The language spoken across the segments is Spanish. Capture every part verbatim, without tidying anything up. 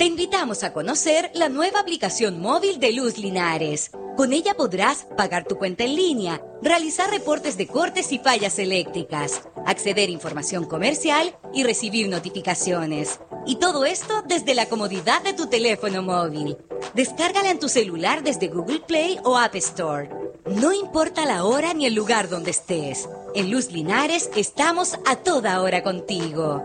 Te invitamos a conocer la nueva aplicación móvil de Luz Linares. Con ella podrás pagar tu cuenta en línea, realizar reportes de cortes y fallas eléctricas, acceder a información comercial y recibir notificaciones. Y todo esto desde la comodidad de tu teléfono móvil. Descárgala en tu celular desde Google Play o App Store. No importa la hora ni el lugar donde estés. En Luz Linares estamos a toda hora contigo.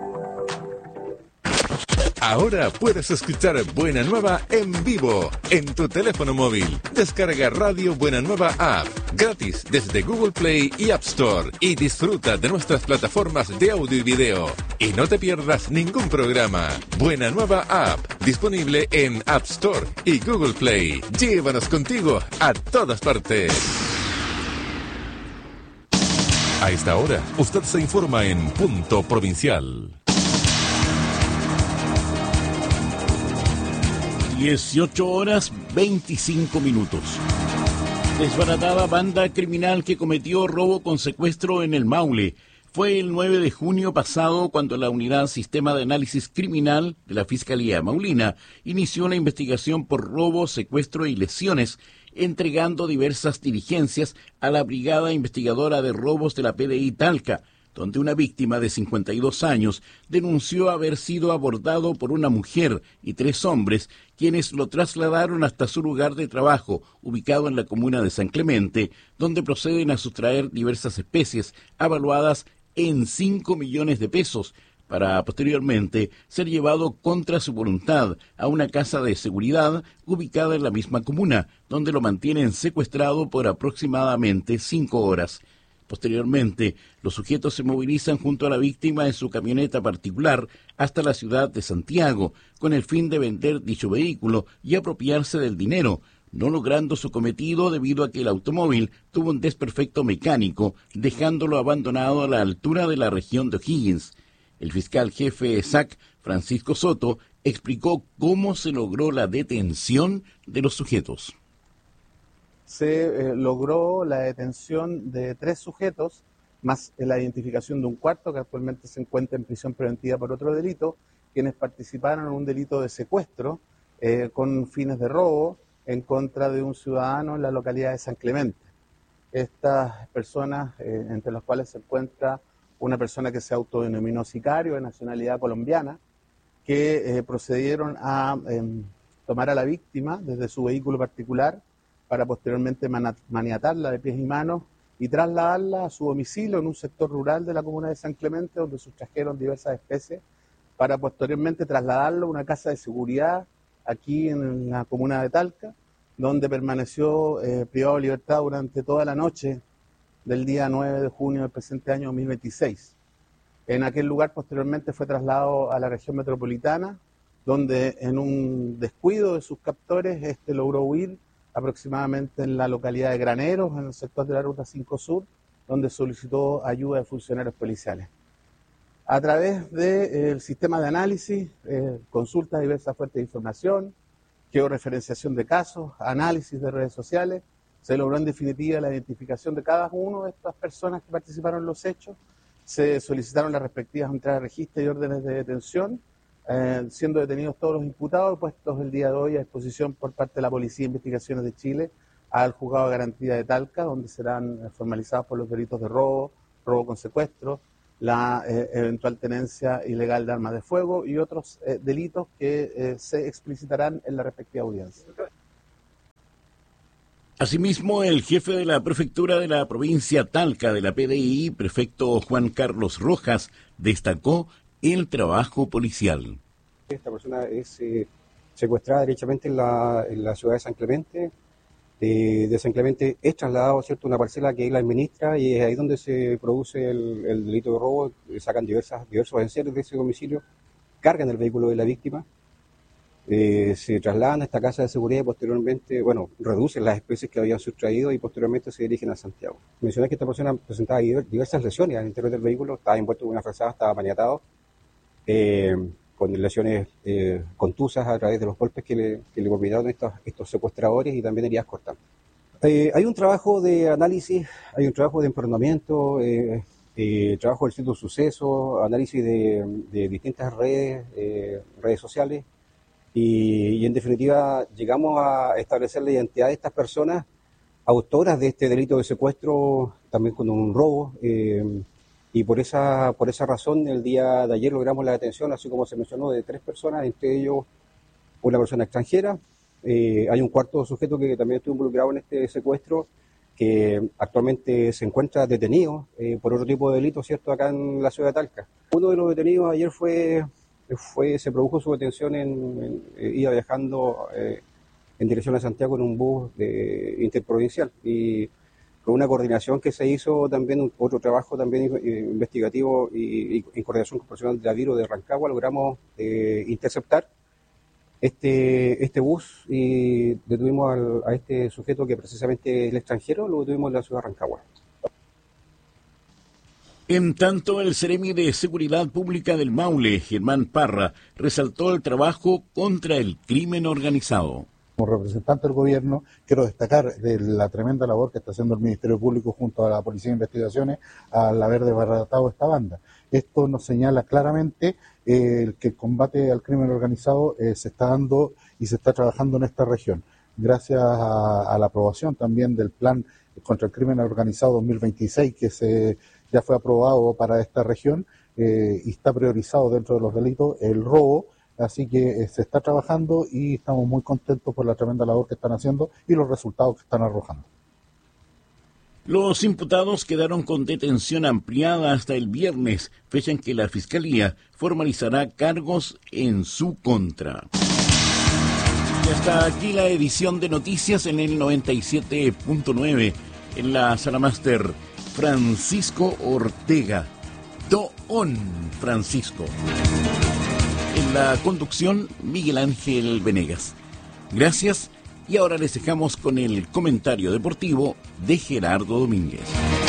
Ahora puedes escuchar Buena Nueva en vivo en tu teléfono móvil. Descarga Radio Buena Nueva App gratis desde Google Play y App Store y disfruta de nuestras plataformas de audio y video. Y no te pierdas ningún programa. Buena Nueva App disponible en App Store y Google Play. Llévanos contigo a todas partes. A esta hora, usted se informa en Punto Provincial. dieciocho horas veinticinco minutos. Desbaratada banda criminal que cometió robo con secuestro en el Maule. Fue el nueve de junio pasado cuando la Unidad Sistema de Análisis Criminal de la Fiscalía Maulina inició la investigación por robo, secuestro y lesiones, entregando diversas diligencias a la Brigada Investigadora de Robos de la P D I Talca, donde una víctima de cincuenta y dos años denunció haber sido abordado por una mujer y tres hombres, quienes lo trasladaron hasta su lugar de trabajo, ubicado en la comuna de San Clemente, donde proceden a sustraer diversas especies avaluadas en cinco millones de pesos, para posteriormente ser llevado contra su voluntad a una casa de seguridad ubicada en la misma comuna, donde lo mantienen secuestrado por aproximadamente cinco horas. Posteriormente, los sujetos se movilizan junto a la víctima en su camioneta particular hasta la ciudad de Santiago, con el fin de vender dicho vehículo y apropiarse del dinero, no logrando su cometido debido a que el automóvil tuvo un desperfecto mecánico, dejándolo abandonado a la altura de la región de O'Higgins. El fiscal jefe S A C, Francisco Soto, explicó cómo se logró la detención de los sujetos. Se eh, logró la detención de tres sujetos, más la identificación de un cuarto que actualmente se encuentra en prisión preventiva por otro delito, quienes participaron en un delito de secuestro eh, con fines de robo en contra de un ciudadano en la localidad de San Clemente. Estas personas, eh, entre las cuales se encuentra una persona que se autodenominó sicario de nacionalidad colombiana, que eh, procedieron a eh, tomar a la víctima desde su vehículo particular para posteriormente maniatarla de pies y manos y trasladarla a su domicilio en un sector rural de la comuna de San Clemente, donde sustrajeron diversas especies, para posteriormente trasladarlo a una casa de seguridad aquí en la comuna de Talca, donde permaneció eh, privado de libertad durante toda la noche del día nueve de junio del presente año dos mil veintiséis. En aquel lugar posteriormente fue trasladado a la región metropolitana, donde en un descuido de sus captores este logró huir aproximadamente en la localidad de Graneros, en el sector de la Ruta cinco Sur, donde solicitó ayuda de funcionarios policiales. A través del eh, sistema de análisis, eh, consulta diversas fuentes de información, georreferenciación de casos, análisis de redes sociales, se logró en definitiva la identificación de cada uno de estas personas que participaron en los hechos, se solicitaron las respectivas entradas de registro y órdenes de detención, Eh, siendo detenidos todos los imputados, puestos el día de hoy a disposición por parte de la Policía de Investigaciones de Chile al Juzgado de Garantía de Talca, donde serán formalizados por los delitos de robo, robo con secuestro, la eh, eventual tenencia ilegal de armas de fuego y otros eh, delitos que eh, se explicitarán en la respectiva audiencia. Asimismo, el jefe de la prefectura de la provincia Talca de la P D I, prefecto Juan Carlos Rojas, destacó el trabajo policial. Esta persona es eh, secuestrada derechamente en la, en la ciudad de San Clemente. Eh, de San Clemente es trasladado, ¿cierto?, a una parcela que él administra y es ahí donde se produce el, el delito de robo. Sacan diversas, diversos enseres de ese domicilio, cargan el vehículo de la víctima, eh, se trasladan a esta casa de seguridad y posteriormente, bueno, reducen las especies que habían sustraído y posteriormente se dirigen a Santiago. Mencioné que esta persona presentaba diversas lesiones al interior del vehículo, estaba envuelto en una frazada, estaba maniatado, Eh, con lesiones eh, contusas a través de los golpes que le, que le propinaron estos, estos secuestradores y también heridas cortantes. Eh, hay un trabajo de análisis, hay un trabajo de empadronamiento, eh, eh, trabajo del centro de suceso, análisis de, de distintas redes, eh, redes sociales y, y en definitiva llegamos a establecer la identidad de estas personas autoras de este delito de secuestro, también con un robo, eh, y por esa, por esa razón el día de ayer logramos la detención, así como se mencionó, de tres personas, entre ellos una persona extranjera. Eh, hay un cuarto sujeto que también estuvo involucrado en este secuestro, que actualmente se encuentra detenido eh, por otro tipo de delito, ¿cierto?, acá en la ciudad de Talca. Uno de los detenidos ayer fue, fue se produjo su detención, en, en eh, iba viajando eh, en dirección a Santiago en un bus de, interprovincial, y con una coordinación que se hizo también, otro trabajo también eh, investigativo y, y en coordinación con personal de la Viro de Rancagua, logramos eh, interceptar este este bus y detuvimos al, a este sujeto que precisamente es el extranjero, lo detuvimos en la ciudad de Rancagua. En tanto, el Seremi de Seguridad Pública del Maule, Germán Parra, resaltó el trabajo contra el crimen organizado. Como representante del gobierno, quiero destacar de la tremenda labor que está haciendo el Ministerio Público junto a la Policía de Investigaciones al haber desbaratado esta banda. Esto nos señala claramente eh, que el combate al crimen organizado eh, se está dando y se está trabajando en esta región. Gracias a, a la aprobación también del Plan contra el Crimen Organizado dos mil veintiséis, que se, ya fue aprobado para esta región eh, y está priorizado dentro de los delitos el robo. Así que eh, se está trabajando y estamos muy contentos por la tremenda labor que están haciendo y los resultados que están arrojando. Los imputados quedaron con detención ampliada hasta el viernes, fecha en que la Fiscalía formalizará cargos en su contra. Y hasta aquí la edición de noticias en el noventa y siete punto nueve. En la sala máster, Francisco Ortega. Don Francisco. En la conducción, Miguel Ángel Venegas. Gracias, y ahora les dejamos con el comentario deportivo de Gerardo Domínguez.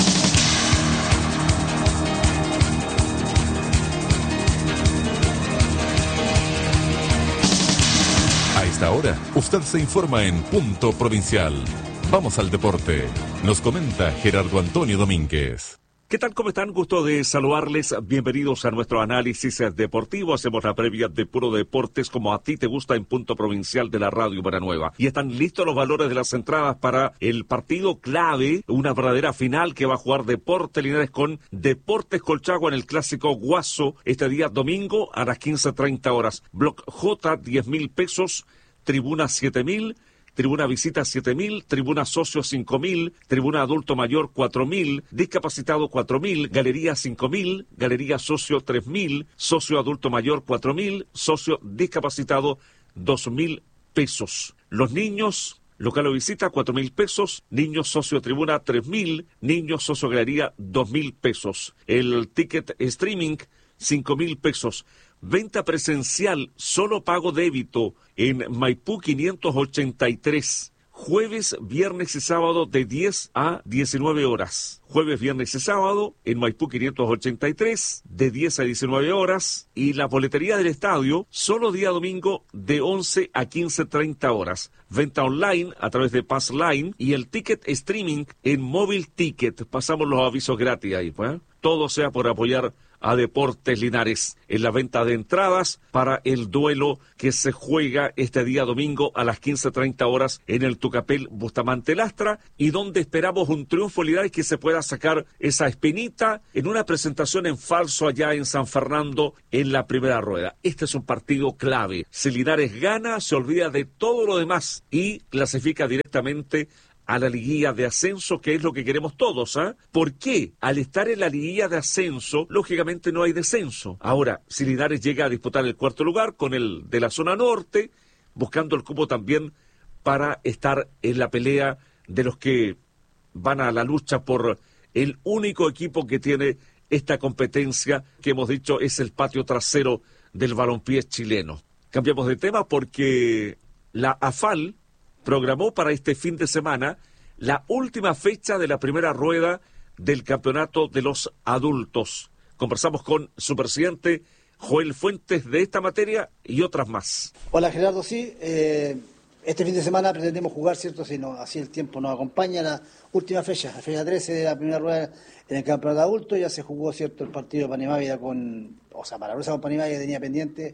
A esta hora, usted se informa en Punto Provincial. Vamos al deporte. Nos comenta Gerardo Antonio Domínguez. ¿Qué tal? ¿Cómo están? Gusto de saludarles. Bienvenidos a nuestro análisis deportivo. Hacemos la previa de Puro Deportes como a ti te gusta en Punto Provincial de la Radio Buenanueva. Y están listos los valores de las entradas para el partido clave, una verdadera final que va a jugar Deportes Linares con Deportes Colchagua en el clásico Guaso este día domingo a las quince treinta horas. Block J, diez mil pesos, tribuna siete mil. Tribuna Visita siete mil, Tribuna Socio cinco mil, Tribuna Adulto Mayor cuatro mil, Discapacitado cuatro mil, Galería cinco mil, Galería Socio tres mil, Socio Adulto Mayor cuatro mil, Socio Discapacitado dos mil pesos. Los niños, local o visita cuatro mil pesos, Niños Socio Tribuna tres mil, Niños Socio Galería dos mil pesos. El ticket streaming cinco mil pesos. Venta presencial, solo pago débito en Maipú quinientos ochenta y tres. Jueves, viernes y sábado de diez a diecinueve horas. Jueves, viernes y sábado en Maipú quinientos ochenta y tres de diez a diecinueve horas. Y la boletería del estadio solo día domingo de once a quince treinta horas. Venta online a través de Passline y el ticket streaming en Móvil Ticket. Pasamos los avisos gratis ahí, pues. Todo sea por apoyar a Deportes Linares en la venta de entradas para el duelo que se juega este día domingo a las quince treinta horas en el Tucapel Bustamante Lastra, y donde esperamos un triunfo Linares que se pueda sacar esa espinita en una presentación en falso allá en San Fernando en la primera rueda. Este es un partido clave. Si Linares gana, se olvida de todo lo demás y clasifica directamente a la liguilla de ascenso, que es lo que queremos todos, ¿ah? ¿eh? ¿Por qué? Al estar en la liguilla de ascenso, lógicamente no hay descenso. Ahora, si Linares llega a disputar el cuarto lugar con el de la zona norte, buscando el cupo también para estar en la pelea de los que van a la lucha por el único equipo que tiene esta competencia, que hemos dicho es el patio trasero del balompié chileno. Cambiamos de tema porque la AFAL programó para este fin de semana la última fecha de la primera rueda del campeonato de los adultos. Conversamos con su presidente, Joel Fuentes, de esta materia y otras más. Hola Gerardo, sí, eh, este fin de semana pretendemos jugar, ¿cierto? Si no, así el tiempo nos acompaña, la última fecha, la fecha trece de la primera rueda en el campeonato de adultos. Ya se jugó, ¿cierto?, el partido de Panimávida con, o sea, para Rosa con Panimávida tenía pendiente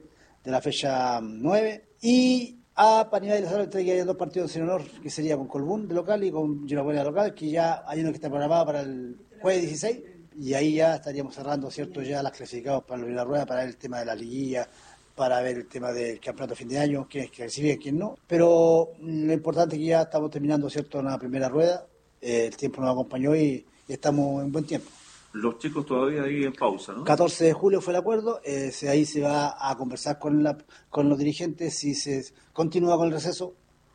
de la fecha nueve. Y a Panidad de la Sala que hay dos partidos sin honor, que sería con Colbún de local y con Giragüera de local, que ya hay uno que está programado para el jueves dieciséis, y ahí ya estaríamos cerrando, ¿cierto?, ya las clasificados para la rueda, para ver el tema de la liguilla, para ver el tema del campeonato de fin de año, quién es que recibe y quién no. Pero lo importante es que ya estamos terminando, ¿cierto?, la primera rueda, eh, el tiempo nos acompañó y, y estamos en buen tiempo. Los chicos todavía ahí en pausa, ¿no? catorce de julio fue el acuerdo, eh, se, ahí se va a conversar con, la, con los dirigentes si se continúa con el receso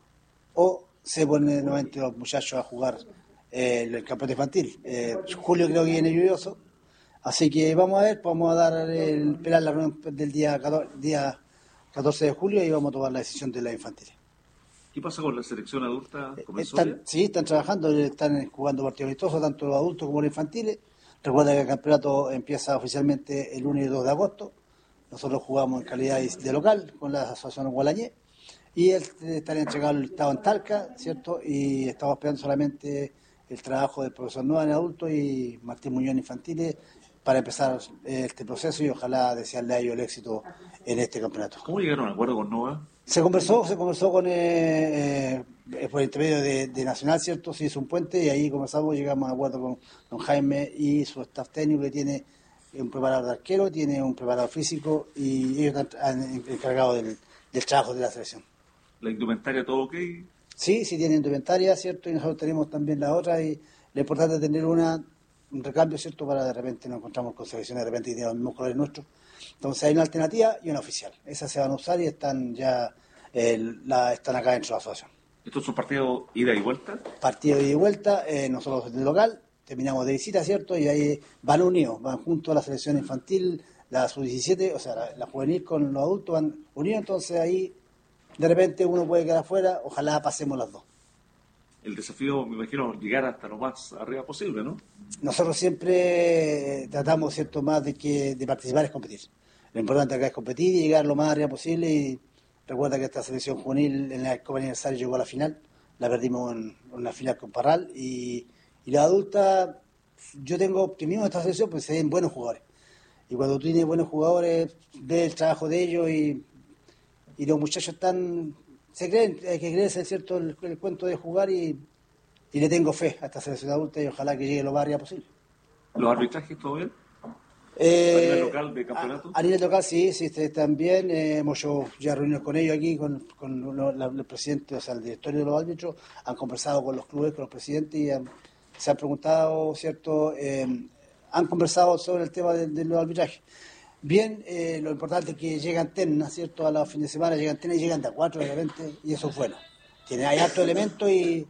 o se ponen nuevamente los muchachos a jugar eh, el campeonato infantil. Eh, julio creo que viene lluvioso, así que vamos a ver, vamos a dar el esperar la reunión del día, día catorce de julio y vamos a tomar la decisión de la infantil. ¿Qué pasa con la selección adulta? Están, sí, están trabajando, están jugando partidos amistosos, tanto los adultos como los infantiles. Recuerda que el campeonato empieza oficialmente el uno y dos de agosto. Nosotros jugamos en calidad de local con la asociación Gualañé y estaría entregado el listado en Talca, ¿cierto? Y estamos esperando solamente el trabajo del profesor Nova en adultos y Martín Muñoz en infantiles para empezar este proceso y ojalá desearle a ellos el éxito en este campeonato. ¿Cómo llegaron a acuerdo con Nova? Se conversó, se conversó con eh, eh, por el intermedio de, de Nacional, ¿cierto? Se hizo un puente y ahí conversamos, llegamos a acuerdo con don Jaime y su staff técnico, que tiene un preparador de arquero, tiene un preparador físico y ellos están encargados del, del trabajo de la selección. ¿La indumentaria todo ok? Sí, sí tiene indumentaria, ¿cierto? Y nosotros tenemos también la otra y lo importante es tener una, un recambio, ¿cierto? Para de repente nos encontramos con selecciones de repente que tienen los mismos colores nuestros. Entonces hay una alternativa y una oficial. Esas se van a usar y están ya eh, la, están acá dentro de la asociación. ¿Estos son partidos ida y vuelta? Partido de ida y vuelta, eh, nosotros del local, terminamos de visita, ¿cierto? Y ahí van unidos, van junto a la selección infantil, la sub diecisiete, o sea, la, la juvenil con los adultos van unidos, entonces ahí de repente uno puede quedar afuera, ojalá pasemos las dos. El desafío, me imagino, llegar hasta lo más arriba posible, ¿no? Nosotros siempre tratamos, ¿cierto?, más de que de participar es competir. Lo importante acá es competir y llegar lo más arriba posible. Y recuerda que esta selección juvenil en la Copa Aniversario llegó a la final, la perdimos en una final con Parral. Y, y la adulta, yo tengo optimismo de esta selección porque se ven buenos jugadores. Y cuando tú tienes buenos jugadores, ves el trabajo de ellos y, y los muchachos están, se creen, hay que creerse, ¿cierto?, el, el cuento de jugar y, y le tengo fe a esta selección adulta y ojalá que llegue lo más arriba posible. ¿Los arbitrajes todo bien? Eh, ¿A nivel local de campeonato? A, a nivel local sí, sí, también eh, hemos hecho ya reuniones con ellos aquí, con, con lo, la, el presidente, o sea, el directorio de los árbitros, han conversado con los clubes, con los presidentes y han, se han preguntado, ¿cierto?, eh, han conversado sobre el tema de, de los arbitrajes. Bien, eh, lo importante es que llegan ternas, ¿cierto?, a los fines de semana, llegan ternas y llegan de a cuatro de repente, y eso es bueno. Tiene, hay altos elementos y,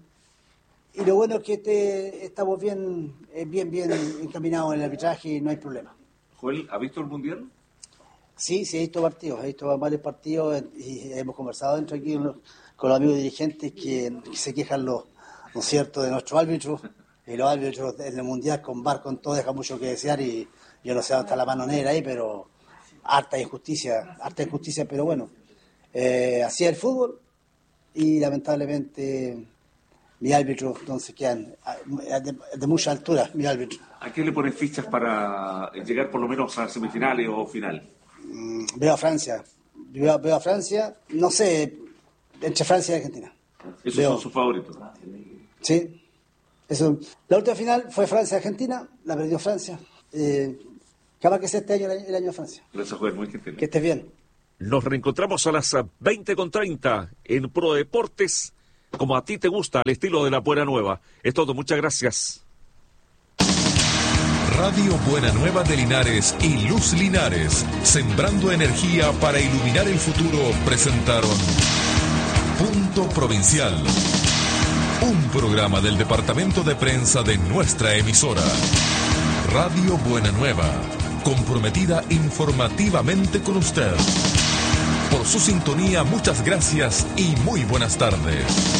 y lo bueno es que este, estamos bien, eh, bien, bien encaminados en el arbitraje y no hay problema. Joel, ¿ha visto el Mundial? Sí, sí, he visto partidos, he visto varios partidos y hemos conversado dentro aquí con los, con los amigos dirigentes que, que se quejan, los, ¿no es cierto?, de nuestros árbitros. Y los árbitros en el Mundial con V A R, con todo, deja mucho que desear y yo no sé dónde está la mano negra ahí, pero harta injusticia, harta injusticia, pero bueno, eh, así es el fútbol y lamentablemente mis árbitros entonces quedan de, de mucha altura, mis árbitros. ¿A qué le ponen fichas para llegar por lo menos a semifinales o final? Mm, veo a Francia, veo, veo a Francia, no sé, entre Francia y Argentina. ¿Esos veo, son sus favoritos? Sí. Eso. La última final fue Francia-Argentina, la perdió Francia. Eh, capaz que sea este año el año de Francia. Gracias, Joel, muy gentil. Que estés bien. Nos reencontramos a las veinte con treinta en Pro Deportes, como a ti te gusta, al estilo de la Buena Nueva. Es todo, muchas gracias. Radio Buena Nueva de Linares y Luz Linares, sembrando energía para iluminar el futuro, presentaron Punto Provincial. Un programa del departamento de prensa de nuestra emisora. Radio Buena Nueva, comprometida informativamente con usted. Por su sintonía, muchas gracias y muy buenas tardes.